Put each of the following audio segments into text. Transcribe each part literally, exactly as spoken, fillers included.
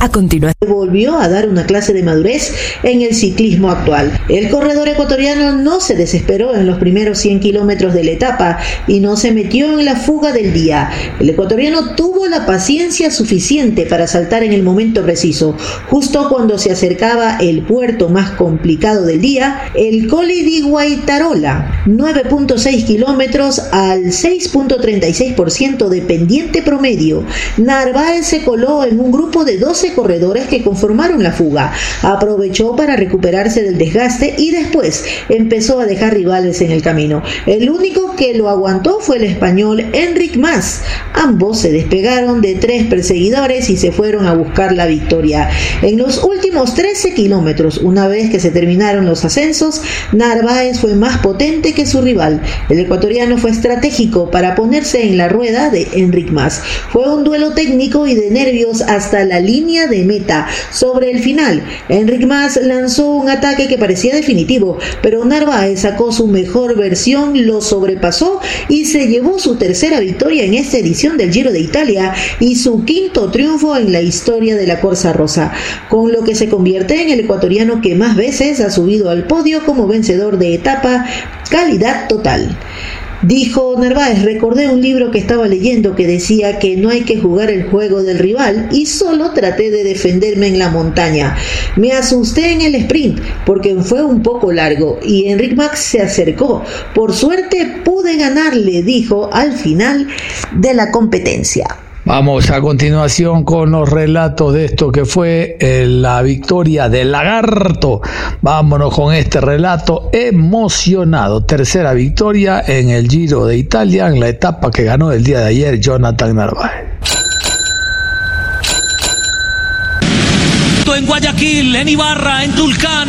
A continuación, volvió a dar una clase de madurez en el ciclismo actual. El corredor ecuatoriano no se desesperó en los primeros cien kilómetros de la etapa y no se metió en la fuga del día. El ecuatoriano tuvo la paciencia suficiente para saltar en el momento preciso, justo cuando se acercaba el puerto más complicado del día, el Colli di Guaitarola, nueve punto seis kilómetros al seis punto treinta y seis por ciento de pendiente promedio. Narváez se coló en un grupo de doce corredores que conformaron la fuga. Aprovechó para recuperarse del desgaste y después empezó a dejar rivales en el camino. El único que lo aguantó fue el español Enric Mas. Ambos se despegaron de tres perseguidores y se fueron a buscar la victoria. En los últimos trece kilómetros, una vez que se terminaron los ascensos, Narváez fue más potente que su rival. El ecuatoriano fue estratégico para ponerse en la rueda de Enric Mas. Fue un duelo técnico y de nervios hasta la línea de meta. Sobre el final, Enric Mas lanzó un ataque que parecía definitivo, pero Narváez sacó su mejor versión, lo sobrepasó y se llevó su tercera victoria en esta edición del Giro de Italia y su quinto triunfo en la historia de la Corsa Rosa, con lo que se convierte en el ecuatoriano que más veces ha subido al podio como vencedor de etapa. Calidad total. Dijo Narváez: recordé un libro que estaba leyendo que decía que no hay que jugar el juego del rival y solo traté de defenderme en la montaña. Me asusté en el sprint porque fue un poco largo y Enric Mas se acercó. Por suerte pude ganarle, dijo al final de la competencia. Vamos a continuación con los relatos de esto que fue eh, la victoria del Lagarto. Vámonos con este relato emocionado. Tercera victoria en el Giro de Italia, en la etapa que ganó el día de ayer Jonathan Narváez. En Guayaquil, en Ibarra, en Tulcán,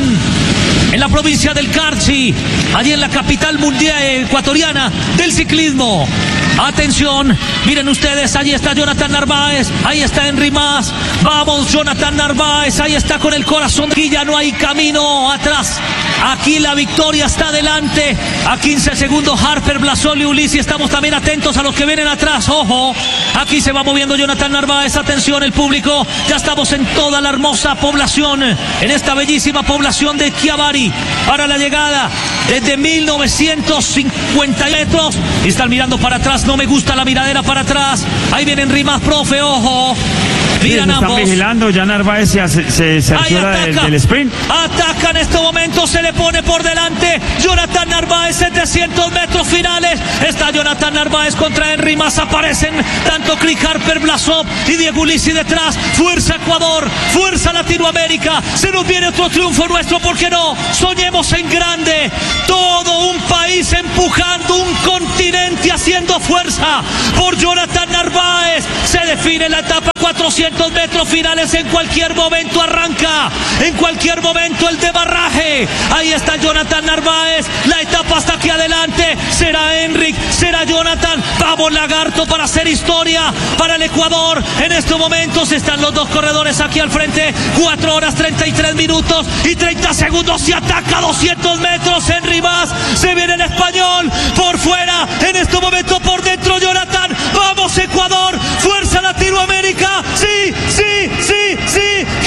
en la provincia del Carchi, allí en la capital mundial ecuatoriana del ciclismo. Atención, miren ustedes, ahí está Jonathan Narváez, ahí está Enric Mas, vamos Jonathan Narváez, ahí está con el corazón, aquí ya no hay camino atrás, aquí la victoria está adelante, a quince segundos Harper, Blasoli, Ulissi, estamos también atentos a los que vienen atrás, ojo, aquí se va moviendo Jonathan Narváez, atención el público, ya estamos en toda la hermosa población, en esta bellísima población de Chiavari, para la llegada desde mil novecientos cincuenta metros, y están mirando para atrás. No me gusta la miradera para atrás. Ahí vienen Rimas, profe, ojo. Miran ambos. Están vigilando, ya Narváez se, se cerciora del, del sprint. Ataca en este momento, se le pone por delante Jonathan Narváez, setecientos metros finales. Está Jonathan Narváez contra Enric Mas. Aparecen tanto Chris Harper, Blasov y Diego Ulissi detrás. Fuerza Ecuador, fuerza Latinoamérica. Se nos viene otro triunfo nuestro, ¿por qué no? Soñemos en grande. Todo un país empujando, un continente haciendo fuerza por Jonathan Narváez. Se define la etapa, cuatrocientos metros finales, en cualquier momento arranca, en cualquier momento el debarraje. Ahí está Jonathan Narváez, la etapa hasta aquí adelante, será Enric, será Jonathan. Vamos Lagarto para hacer historia para el Ecuador. En estos momentos están los dos corredores aquí al frente, cuatro horas treinta y tres minutos y treinta segundos. Se ataca doscientos metros Enric Mas, se viene el español por fuera, en este momento por dentro Jonathan. Vamos Ecuador, fuerza Latinoamérica. Sí, sí, sí, sí,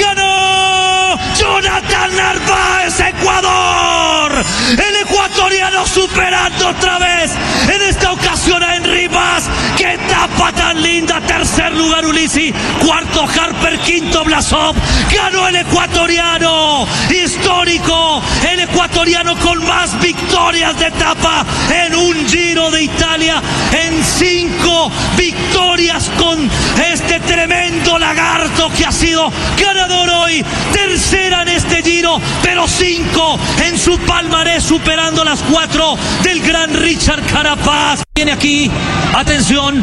ganó Jonathan Narváez, Ecuador. El ecuatoriano superando otra vez, en esta ocasión a Enric Mas. Qué etapa tan linda, tercer lugar Ulissi, cuarto Harper, quinto Blasov. Ganó el ecuatoriano, histórico, el ecuatoriano con más victorias de etapa en un Giro de Italia, en cinco victorias con este tremendo Lagarto que ha sido ganador hoy, tercera en este Giro, pero cinco en su palmarés, superando las cuatro del gran Richard Carapaz. Viene aquí, atención,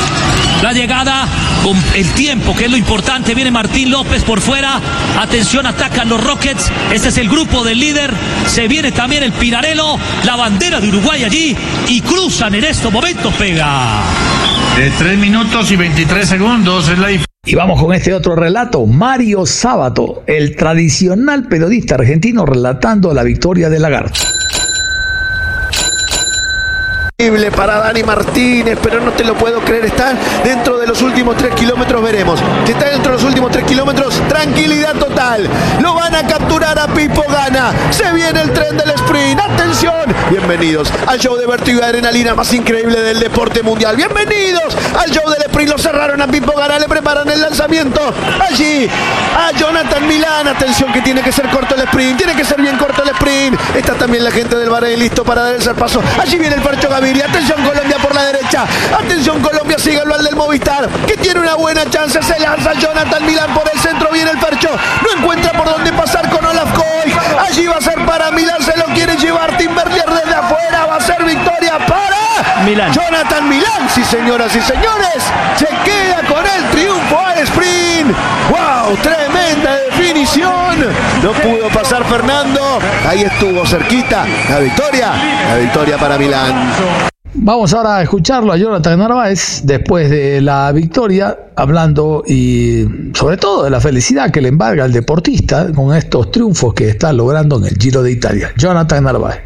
la llegada con el tiempo, que es lo importante. Viene Martín López por fuera. Atención, atacan los Rockets. Este es el grupo del líder. Se viene también el Pinarello, la bandera de Uruguay allí, y cruzan en estos momentos. Pega. De tres minutos y veintitrés segundos es la diferencia. Y vamos con este otro relato. Mario Sábato, el tradicional periodista argentino, relatando la victoria de Lagarto. Para Dani Martínez, pero no te lo puedo creer, está dentro de los últimos tres kilómetros, veremos. Si está dentro de los últimos tres kilómetros, tranquilidad total. Lo van a capturar a Pipo Gana. Se viene el tren del sprint. Atención. Bienvenidos al show de vértigo y adrenalina más increíble del deporte mundial. Bienvenidos al show del sprint. Lo cerraron a Pipo Gana, le preparan el lanzamiento. Allí a Jonathan Milán. Atención que tiene que ser corto el sprint. Tiene que ser bien corto el sprint. Está también la gente del Bahrein listo para dar el zarpazo. Allí viene el Parcho Gaviria. Atención Colombia por la derecha. Atención Colombia, síguelo al del Movistar, que tiene una buena chance. Se lanza Jonathan Milán por el centro. Viene el Fercho. No encuentra por dónde pasar con Olaf Koy. Allí va a ser para Milán. Se lo quiere llevar Timberlier desde afuera. Va a ser victoria para Milán. Jonathan Milán. Sí, señoras y señores. Se queda con el triunfo al sprint. ¡Wow! Tremenda definición. No pudo pasar Fernando. Ahí estuvo cerquita. La victoria. La victoria para Milán. Vamos ahora a escucharlo a Jonathan Narváez después de la victoria, hablando y sobre todo de la felicidad que le embarga al deportista con estos triunfos que está logrando en el Giro de Italia. Jonathan Narváez.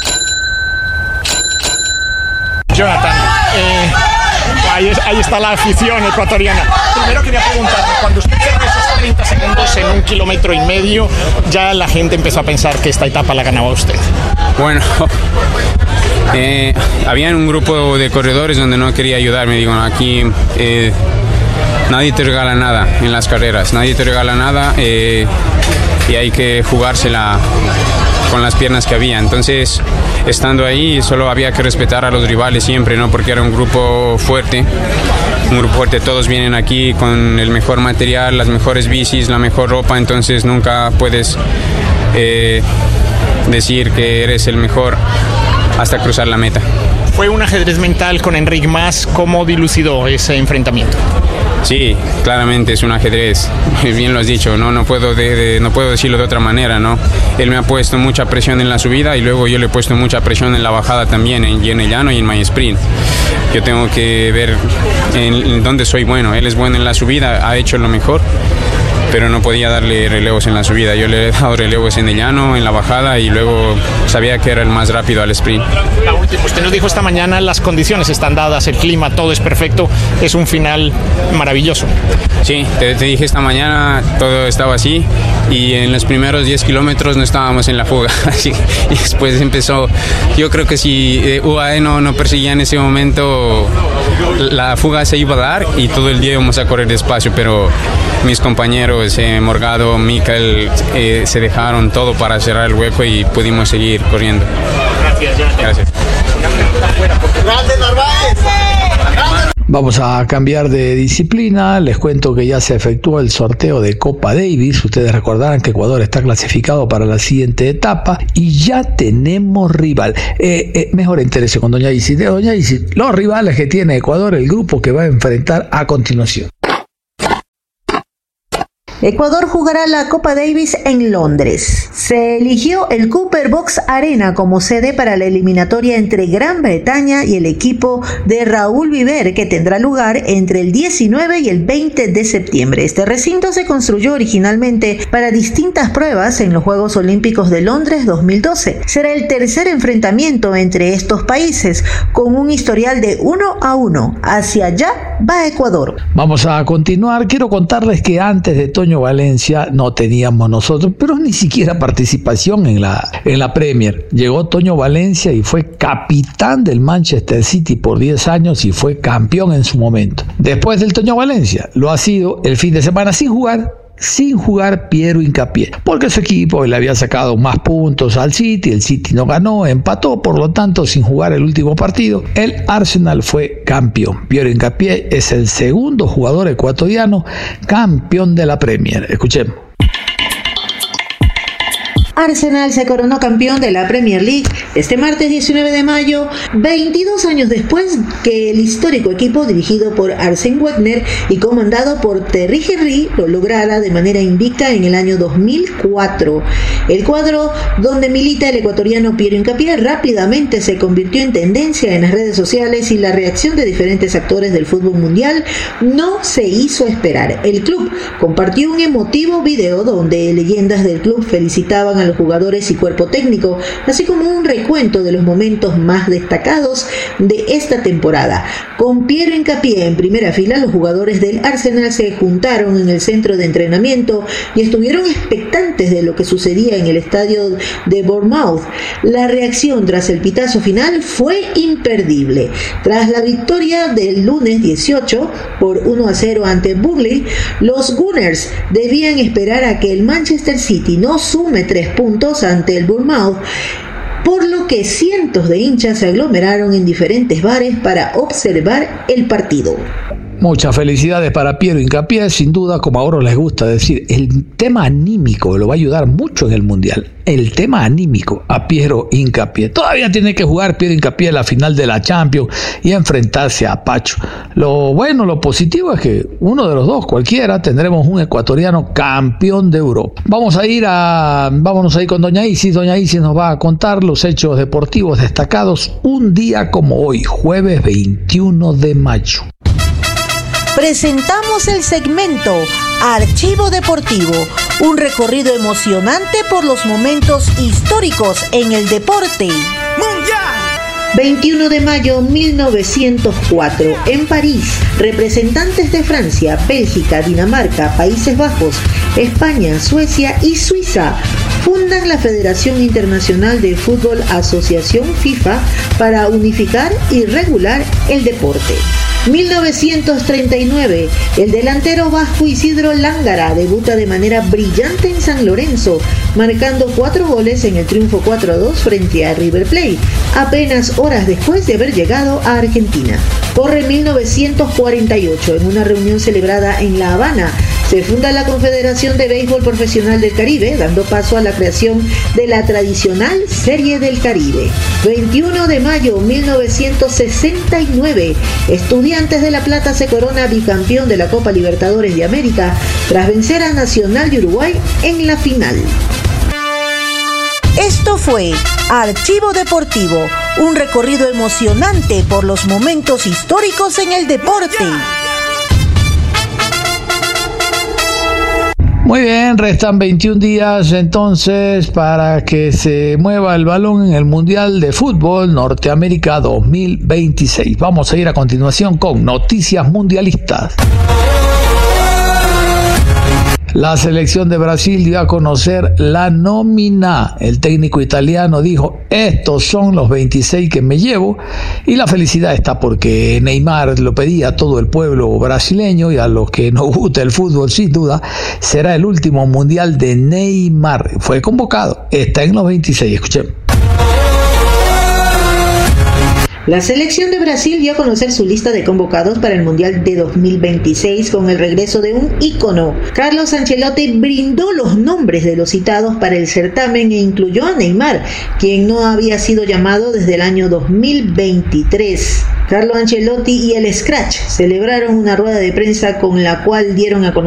Jonathan, eh, ahí, ahí está la afición ecuatoriana. Primero quería preguntarle, cuando usted cerró esos treinta segundos en un kilómetro y medio, ya la gente empezó a pensar que esta etapa la ganaba usted. Bueno, eh, había un grupo de corredores donde no quería ayudarme. Digo, aquí eh, nadie te regala nada en las carreras, nadie te regala nada eh, y hay que jugársela con las piernas que había. Entonces, estando ahí, solo había que respetar a los rivales siempre, ¿no? Porque era un grupo fuerte, un grupo fuerte. Todos vienen aquí con el mejor material, las mejores bicis, la mejor ropa. Entonces, nunca puedes eh, decir que eres el mejor hasta cruzar la meta. Fue un ajedrez mental con Enric Mas. ¿Cómo dilucidó ese enfrentamiento? Sí, claramente es un ajedrez, bien lo has dicho, no, no, puedo de, de, no puedo decirlo de otra manera, ¿no? Él me ha puesto mucha presión en la subida y luego yo le he puesto mucha presión en la bajada también, en, en el llano y en my sprint. Yo tengo que ver en, en dónde soy bueno. Él es bueno en la subida, ha hecho lo mejor, pero no podía darle relevos en la subida. Yo le he dado relevos en el llano, en la bajada, y luego sabía que era el más rápido al sprint. La última, usted nos dijo esta mañana, las condiciones están dadas, el clima, todo es perfecto, es un final maravilloso. Sí, te, te dije esta mañana, todo estaba así, y en los primeros diez kilómetros no estábamos en la fuga. Así, y después empezó, yo creo que si eh, U A E no, no perseguía en ese momento, la fuga se iba a dar y todo el día íbamos a correr despacio, pero mis compañeros, eh, Morgado, Michael, eh, se dejaron todo para cerrar el hueco y pudimos seguir corriendo. Gracias, ya. Gracias. Vamos a cambiar de disciplina. Les cuento que ya se efectuó el sorteo de Copa Davis. Ustedes recordarán que Ecuador está clasificado para la siguiente etapa y ya tenemos rival. Eh, eh, mejor entérese con doña Isis. De doña Isis, los rivales que tiene Ecuador, el grupo que va a enfrentar a continuación. Ecuador jugará la Copa Davis en Londres. Se eligió el Cooper Box Arena como sede para la eliminatoria entre Gran Bretaña y el equipo de Raúl Viver, que tendrá lugar entre el diecinueve y el veinte de septiembre. Este recinto se construyó originalmente para distintas pruebas en los Juegos Olímpicos de Londres dos mil doce. Será el tercer enfrentamiento entre estos países, con un historial de uno a uno. Hacia allá va Ecuador. Vamos a continuar. Quiero contarles que antes de Toño Valencia no teníamos nosotros, pero ni siquiera participación en la, en la Premier. Llegó Toño Valencia y fue capitán del Manchester City por diez años y fue campeón en su momento. Después del Toño Valencia, lo ha sido el fin de semana sin jugar. sin jugar Piero Hincapié, porque su equipo le había sacado más puntos al City, el City no ganó, empató, por lo tanto, sin jugar el último partido, el Arsenal fue campeón. Piero Hincapié es el segundo jugador ecuatoriano campeón de la Premier. Escuchemos. Arsenal se coronó campeón de la Premier League este martes diecinueve de mayo, veintidós años después que el histórico equipo dirigido por Arsène Wenger y comandado por Thierry Henry lo lograra de manera invicta en el año dos mil cuatro. El cuadro donde milita el ecuatoriano Piero Hincapié rápidamente se convirtió en tendencia en las redes sociales y la reacción de diferentes actores del fútbol mundial no se hizo esperar. El club compartió un emotivo video donde leyendas del club felicitaban a los jugadores y cuerpo técnico, así como un recuento de los momentos más destacados de esta temporada. Con Piero Hincapié en primera fila, los jugadores del Arsenal se juntaron en el centro de entrenamiento y estuvieron expectantes de lo que sucedía en el estadio de Bournemouth. La reacción tras el pitazo final fue imperdible. Tras la victoria del lunes dieciocho por uno a cero ante Burnley, los Gunners debían esperar a que el Manchester City no sume tres puntos ante el Bournemouth, por lo que cientos de hinchas se aglomeraron en diferentes bares para observar el partido. Muchas felicidades para Piero Hincapié, sin duda, como ahora les gusta decir, el tema anímico lo va a ayudar mucho en el Mundial. El tema anímico a Piero Hincapié. Todavía tiene que jugar Piero Hincapié la final de la Champions y enfrentarse a Pacho. Lo bueno, lo positivo es que uno de los dos, cualquiera, tendremos un ecuatoriano campeón de Europa. Vamos a ir a, vámonos a ir con Doña Isis. Doña Isis nos va a contar los hechos deportivos destacados un día como hoy, jueves veintiuno de mayo. Presentamos el segmento Archivo Deportivo, un recorrido emocionante por los momentos históricos en el deporte. ¡Mundial! veintiuno de mayo de mil novecientos cuatro, en París, representantes de Francia, Bélgica, Dinamarca, Países Bajos, España, Suecia y Suiza fundan la Federación Internacional de Fútbol Asociación FIFA para unificar y regular el deporte. mil novecientos treinta y nueve, el delantero vasco Isidro Lángara debuta de manera brillante en San Lorenzo, marcando cuatro goles en el triunfo cuatro a dos frente a River Plate, apenas horas después de haber llegado a Argentina. Corre mil novecientos cuarenta y ocho, en una reunión celebrada en La Habana, se funda la Confederación de Béisbol Profesional del Caribe, dando paso a la creación de la tradicional Serie del Caribe. veintiuno de mayo de mil novecientos sesenta y nueve, Estudiantes de La Plata se corona bicampeón de la Copa Libertadores de América tras vencer a Nacional de Uruguay en la final. Esto fue Archivo Deportivo, un recorrido emocionante por los momentos históricos en el deporte. Muy bien, restan veintiún días entonces para que se mueva el balón en el Mundial de Fútbol Norteamérica dos mil veintiséis. Vamos a ir a continuación con noticias mundialistas. La selección de Brasil dio a conocer la nómina. El técnico italiano dijo, estos son los veintiséis que me llevo, y la felicidad está porque Neymar lo pedía a todo el pueblo brasileño, y a los que nos gusta el fútbol sin duda, será el último mundial de Neymar. Fue convocado, está en los veintiséis, escuchemos. La selección de Brasil dio a conocer su lista de convocados para el Mundial de dos mil veintiséis con el regreso de un ícono. Carlos Ancelotti brindó los nombres de los citados para el certamen e incluyó a Neymar, quien no había sido llamado desde el año dos mil veintitrés. Carlo Ancelotti y el Scratch celebraron una rueda de prensa con la cual dieron a conocer